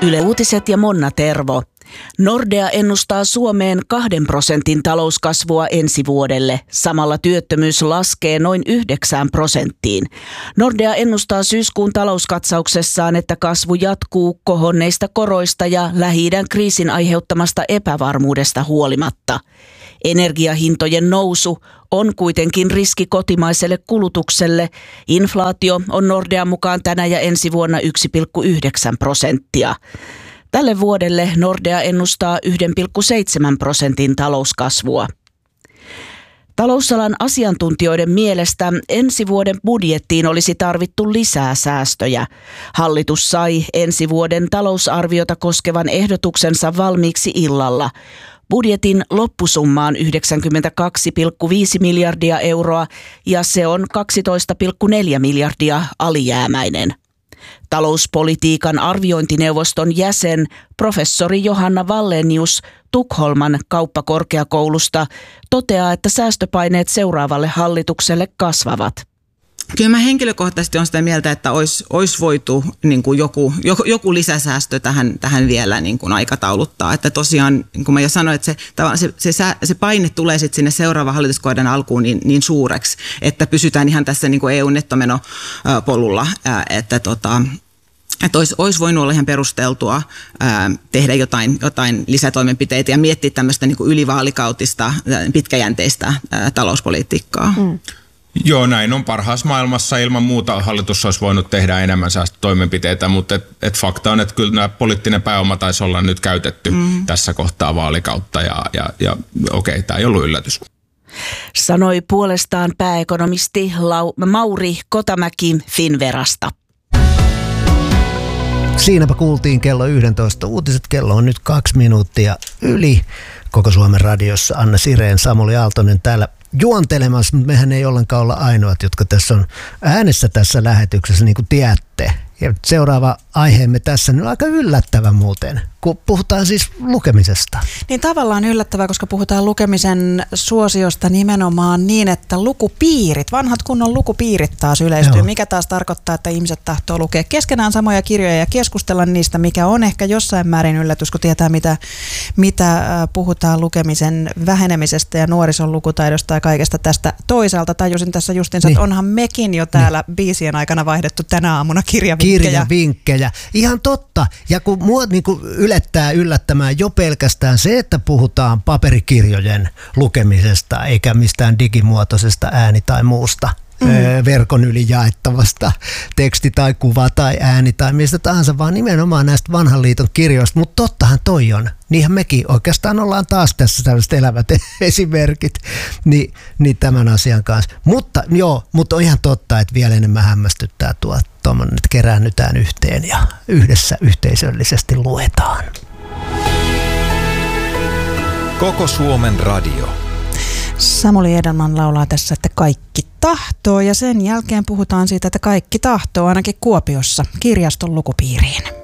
Yle Uutiset ja Monna Tervo. Nordea ennustaa Suomeen 2% talouskasvua ensi vuodelle. Samalla työttömyys laskee noin 9%. Nordea ennustaa syyskuun talouskatsauksessaan, että kasvu jatkuu kohonneista koroista ja Lähi-idän kriisin aiheuttamasta epävarmuudesta huolimatta. Energiahintojen nousu on kuitenkin riski kotimaiselle kulutukselle. Inflaatio on Nordean mukaan tänä ja ensi vuonna 1,9%. Tälle vuodelle Nordea ennustaa 1,7% talouskasvua. Talousalan asiantuntijoiden mielestä ensi vuoden budjettiin olisi tarvittu lisää säästöjä. Hallitus sai ensi vuoden talousarviota koskevan ehdotuksensa valmiiksi illalla. Budjetin loppusumma on 92,5 miljardia euroa ja se on 12,4 miljardia alijäämäinen. Talouspolitiikan arviointineuvoston jäsen professori Johanna Wallenius Tukholman kauppakorkeakoulusta toteaa, että säästöpaineet seuraavalle hallitukselle kasvavat. Kyllä mä henkilökohtaisesti olen sitä mieltä, että olisi voitu niin kuin joku lisäsäästö tähän vielä niin kuin aikatauluttaa. Että tosiaan, niin kuin mä jo sanoin, että se paine tulee sitten sinne seuraavan hallituskauden alkuun niin suureksi, että pysytään ihan tässä niin kuin EU-nettomenopolulla, että olisi voinut olla ihan perusteltua tehdä jotain lisätoimenpiteitä ja miettiä tämmöistä niin kuin ylivaalikautista, pitkäjänteistä talouspolitiikkaa. Joo, näin on parhaassa maailmassa. Ilman muuta hallitus olisi voinut tehdä enemmän säästötoimenpiteitä, mutta fakta on, että kyllä nämä poliittinen pääoma taisi olla nyt käytetty tässä kohtaa vaalikautta ja okei, tämä ei ollut yllätys. Sanoi puolestaan pääekonomisti Mauri Kotamäki Finnverasta. Siinäpä kuultiin kello 11 uutiset. Kello on nyt 2 minuuttia yli. Koko Suomen radiossa Anna Sireen, Samuli Aaltonen täällä juontelemassa, mutta mehän ei ollenkaan olla ainoat, jotka tässä on äänessä tässä lähetyksessä, niin kuin tiedätte. Ja seuraava aiheemme tässä on aika yllättävä muuten, kun puhutaan siis lukemisesta. Niin tavallaan yllättävää, koska puhutaan lukemisen suosiosta nimenomaan niin, että lukupiirit, vanhat kunnon lukupiirit taas yleistyy. Joo. Mikä taas tarkoittaa, että ihmiset tahtoo lukea keskenään samoja kirjoja ja keskustella niistä, mikä on ehkä jossain määrin yllätys, kun tietää mitä puhutaan lukemisen vähenemisestä ja nuorison lukutaidosta ja kaikesta tästä. Toisaalta tajusin tässä justinsa, että onhan mekin jo täällä biisien aikana vaihdettu tänä aamuna kirjavinkkejä. Ihan totta. Ja kun mua niin kuin yllättämään jo pelkästään se, että puhutaan paperikirjojen lukemisesta eikä mistään digimuotoisesta ääni- tai muusta verkon yli jaettavasta teksti tai kuva tai ääni tai mistä tahansa, vaan nimenomaan näistä vanhan liiton kirjoista. Mutta tottahan toi on. Niinhän mekin oikeastaan ollaan taas tässä tällaiset elävät esimerkit niin tämän asian kanssa. Mutta on ihan totta, että vielä enemmän hämmästyttää tuommoinen, että keräännytään yhteen ja yhdessä yhteisöllisesti luetaan. Koko Suomen radio. Samuli Edelman laulaa tässä, että kaikki tahtoo, ja sen jälkeen puhutaan siitä, että kaikki tahtoo ainakin Kuopiossa kirjaston lukupiiriin.